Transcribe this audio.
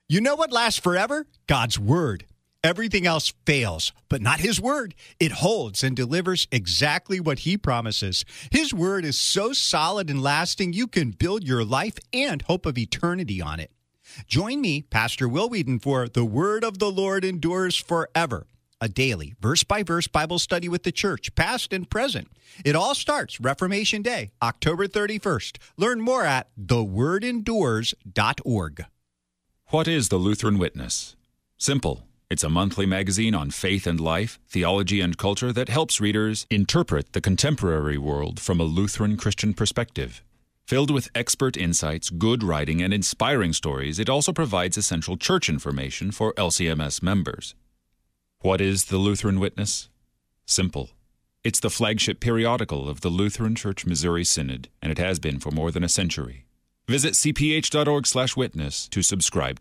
You know what lasts forever? God's Word. Everything else fails, but not His Word. It holds and delivers exactly what He promises. His Word is so solid and lasting, you can build your life and hope of eternity on it. Join me, Pastor Will Whedon, for The Word of the Lord Endures Forever, a daily, verse-by-verse Bible study with the church, past and present. It all starts Reformation Day, October 31st. Learn more at thewordendures.org. What is the Lutheran Witness? Simple. It's a monthly magazine on faith and life, theology and culture that helps readers interpret the contemporary world from a Lutheran Christian perspective. Filled with expert insights, good writing, and inspiring stories, it also provides essential church information for LCMS members. What is the Lutheran Witness? Simple. It's the flagship periodical of the Lutheran Church Missouri Synod, and it has been for more than a century. Visit cph.org/witness to subscribe